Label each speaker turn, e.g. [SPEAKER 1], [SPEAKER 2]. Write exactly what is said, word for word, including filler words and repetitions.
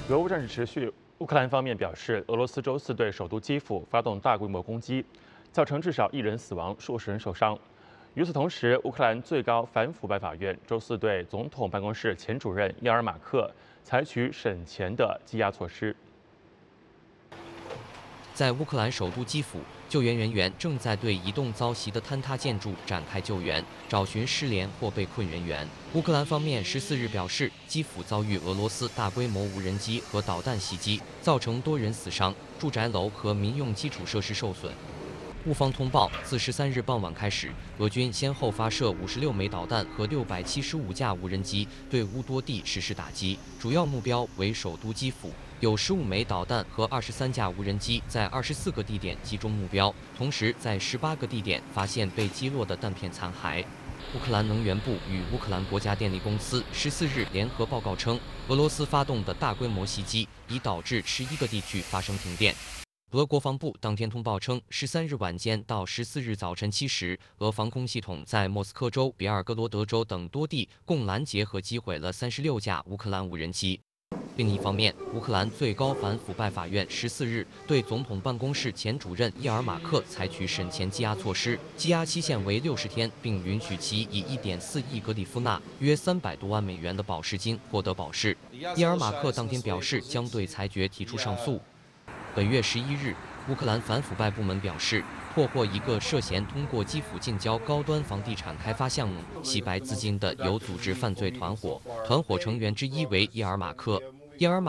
[SPEAKER 1] 俄乌战事持续，乌克兰方面表示，俄罗斯周四对首都基辅发动大规模攻击，造成至少一人死亡、数十人受伤。与此同时，乌克兰最高反腐败法院周四对总统办公室前主任伊尔马克采取审前的羁押措施。
[SPEAKER 2] 在乌克兰首都基辅，救援人员正在对一栋遭袭的坍塌建筑展开救援，找寻失联或被困人员。乌克兰方面十四日表示，基辅遭遇俄罗斯大规模无人机和导弹袭击，造成多人死伤，住宅楼和民用基础设施受损。乌方通报，自十三日傍晚开始，俄军先后发射五十六枚导弹和六百七十五架无人机，对乌多地实施打击，主要目标为首都基辅。有十五枚导弹和二十三架无人机在二十四个地点击中目标，同时在十八个地点发现被击落的弹片残骸。乌克兰能源部与乌克兰国家电力公司十四日联合报告称，俄罗斯发动的大规模袭击已导致十一个地区发生停电。俄国防部当天通报称，十三日晚间到十四日早晨七时，俄防空系统在莫斯科州、别尔哥罗德州等多地共拦截和击毁了三十六架乌克兰无人机。另一方面，乌克兰最高反腐败法院十四日对总统办公室前主任伊尔马克采取审前羁押措施，羁押期限为六十天，并允许其以一点四亿格里夫纳（约三百多万美元）的保释金获得保释。伊尔马克当天表示将对裁决提出上诉。本月十一日，乌克兰反腐败部门表示，破获一个涉嫌通过基辅近郊高端房地产开发项目洗白资金的有组织犯罪团伙，团伙成员之一为伊尔马克。伊尔马